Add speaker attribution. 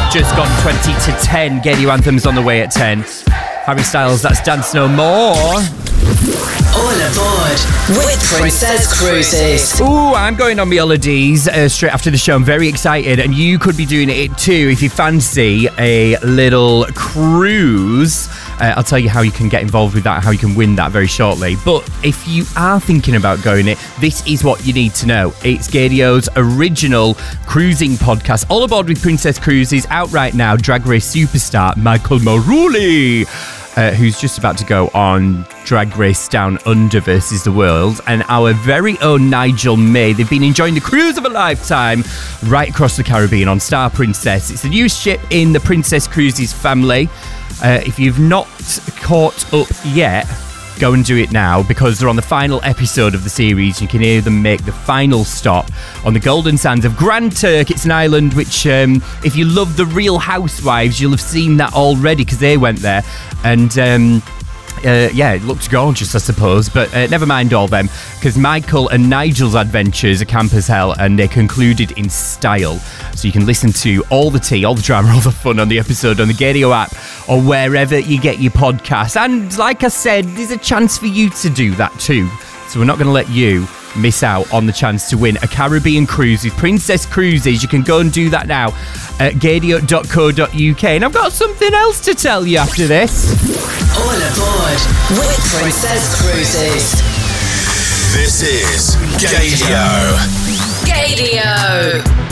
Speaker 1: just gone 20 to 10. Gadio Anthems on the way at 10. Harry Styles, that's Dance No More.
Speaker 2: All aboard with Princess Cruises.
Speaker 1: Ooh, I'm going on my holidays straight after the show. I'm very excited, and you could be doing it too if you fancy a little cruise. I'll tell you how you can get involved with that, how you can win that very shortly. But if you are thinking about going it, this is what you need to know. It's Gadio's original cruising podcast, All Aboard with Princess Cruises, out right now. Drag Race superstar Michael Maruli, who's just about to go on Drag Race Down Under versus the World, and our very own Nigel May. They've been enjoying the cruise of a lifetime right across the Caribbean on Star Princess. It's the newest ship in the Princess Cruises family. If you've not caught up yet, go and do it now, because they're on the final episode of the series. You can hear them make the final stop on the golden sands of Grand Turk. It's an island which, if you love The Real Housewives, you'll have seen that already, because they went there. And it looked gorgeous, I suppose, but never mind all them, because Michael and Nigel's adventures are camp as hell, and they concluded in style. So you can listen to all the tea, all the drama, all the fun on the episode on the Gadio app or wherever you get your podcasts. And like I said, there's a chance for you to do that too. So we're not going to let you miss out on the chance to win a Caribbean cruise with Princess Cruises. You can go and do that now at gadio.co.uk. And I've got something else to tell you after this.
Speaker 2: All aboard with Princess Cruises.
Speaker 3: This is Gadio.
Speaker 2: Gadio.